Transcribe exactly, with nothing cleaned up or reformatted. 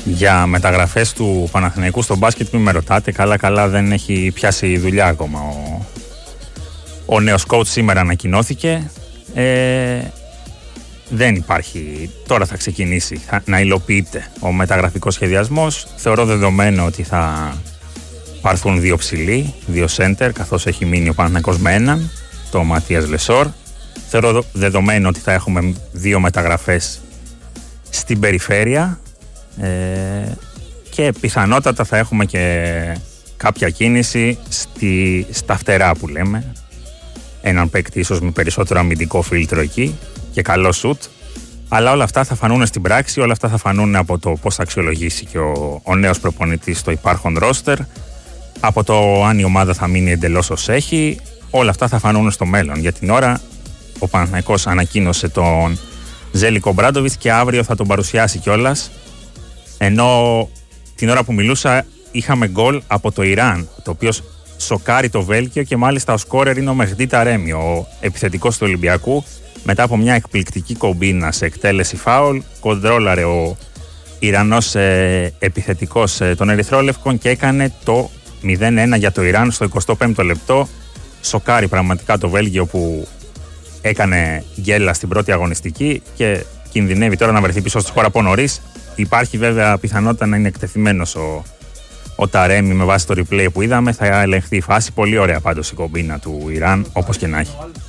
Για μεταγραφές του Παναθηναϊκού στο μπάσκετ μην με ρωτάτε, καλά καλά δεν έχει πιάσει δουλειά ακόμα. Ο, ο νέος coach σήμερα ανακοινώθηκε, ε, δεν υπάρχει, τώρα θα ξεκινήσει θα, να υλοποιείται ο μεταγραφικός σχεδιασμός. Θεωρώ δεδομένο ότι θα πάρθουν δύο ψηλοί, δύο center, καθώς έχει μείνει ο Παναθηναϊκός με έναν, το Ματίας Λεσόρ. Θεωρώ δεδομένο ότι θα έχουμε δύο μεταγραφές στην περιφέρεια, Ε, και πιθανότατα θα έχουμε και κάποια κίνηση στη, στα φτερά που λέμε, έναν παίκτη ίσως με περισσότερο αμυντικό φίλτρο εκεί και καλό σουτ, αλλά όλα αυτά θα φανούν στην πράξη, όλα αυτά θα φανούν από το πώς θα αξιολογήσει και ο, ο νέος προπονητής στο υπάρχον ρόστερ, από το αν η ομάδα θα μείνει εντελώς ως έχει, όλα αυτά θα φανούν στο μέλλον. Για την ώρα ο Παναθηναϊκός ανακοίνωσε τον Ζέλικο Μπράντοβιτς και αύριο θα τον παρουσιάσει κιόλας. Ενώ την ώρα που μιλούσα είχαμε γκολ από το Ιράν, το οποίο σοκάρει το Βέλγιο και μάλιστα ο σκόρερ είναι ο Μεχντή Ταρέμι, ο επιθετικός του Ολυμπιακού. Μετά από μια εκπληκτική κομπίνα σε εκτέλεση φάουλ, κοντρόλαρε ο Ιρανός ε, επιθετικός ε, των Ερυθρόλευκων και έκανε το μηδέν ένα για το Ιράν στο εικοστό πέμπτο λεπτό. Σοκάρει πραγματικά το Βέλγιο που έκανε γκέλα στην πρώτη αγωνιστική και κινδυνεύει τώρα να βρεθεί πίσω στο σκορ από νωρίς. Υπάρχει βέβαια πιθανότητα να είναι εκτεθειμένος ο, ο Ταρέμι με βάση το replay που είδαμε. Θα ελεγχθεί η φάση. Πολύ ωραία πάντως η κομπίνα του Ιράν, όπως και να έχει.